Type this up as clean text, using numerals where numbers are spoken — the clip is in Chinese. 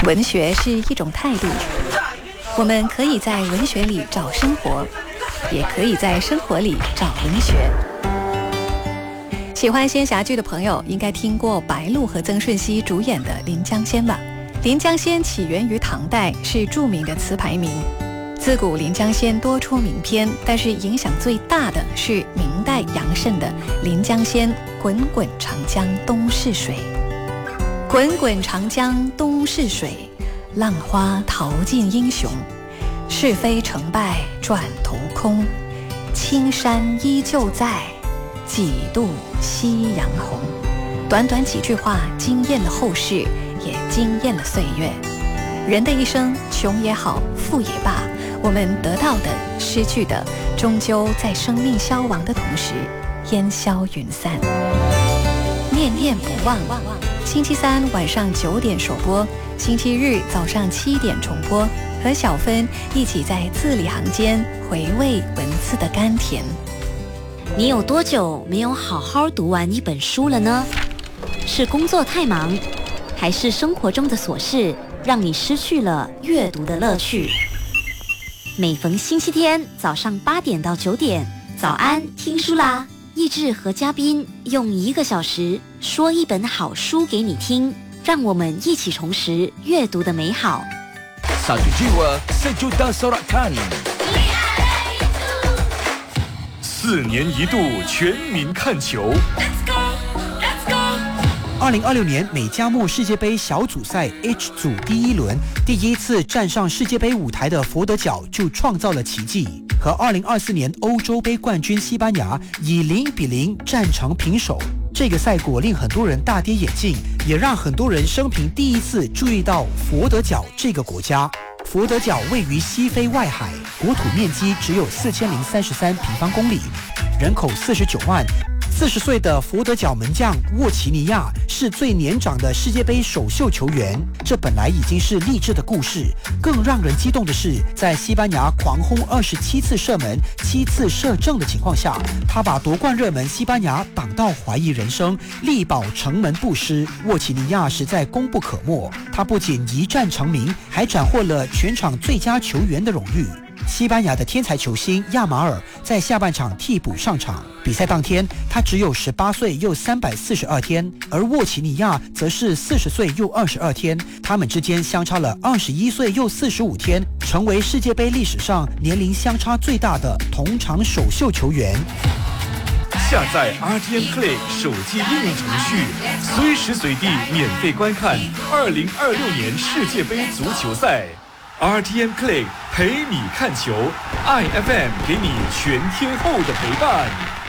文学是一种态度，我们可以在文学里找生活，也可以在生活里找文学。喜欢仙侠剧的朋友应该听过白鹿和曾舜晞主演的《临江仙》吧？《临江仙》起源于唐代，是著名的词牌名。自古《临江仙》多出名篇，但是影响最大的是明代杨慎的《临江仙》，滚滚长江东逝水。滚滚长江东逝水，浪花淘尽英雄。是非成败转头空，青山依旧在，几度夕阳红。短短几句话惊艳了后世，也惊艳了岁月。人的一生，穷也好，富也罢，我们得到的、失去的，终究在生命消亡的同时烟消云散。念念不忘，星期三晚上9点首播，星期日早上7点重播，和小芬一起在字里行间回味文字的甘甜。 你有多久没有好好读完一本书了呢？是工作太忙，还是生活中的琐事让你失去了阅读的乐趣？每逢星期天早上8点到9点，早安听书啦！益智和嘉宾用1个小时说一本好书给你听，让我们一起重拾阅读的美好。 Satu jiwa sejuta sorakan。4年一度全民看球。 2026年美加墨世界杯小组赛 H 组第1轮，第一次站上世界杯舞台的佛得角就创造了奇迹，和2024年欧洲杯冠军西班牙以0-0战成平手。这个赛果令很多人大跌眼镜，也让很多人生平第一次注意到佛得角这个国家。佛得角位于西非外海，国土面积只有4033平方公里，人口49万。40岁的佛得角门将沃奇尼亚是最年长的世界杯首秀球员，这本来已经是励志的故事。更让人激动的是，在西班牙狂轰27次射门、7次射正的情况下，他把夺冠热门西班牙挡到怀疑人生，力保城门不失。沃奇尼亚实在功不可没，他不仅一战成名，还斩获了全场最佳球员的荣誉。西班牙的天才球星亚马尔在下半场替补上场，比赛当天他只有18岁又342天，而沃奇尼亚则是40岁又22天，他们之间相差了21岁又45天，成为世界杯历史上年龄相差最大的同场首秀球员。 下载 RTM Play 手机应用程序，随时随地免费观看2026年世界杯足球赛。RTM Play 陪你看球，爱 FM 给你全天候的陪伴。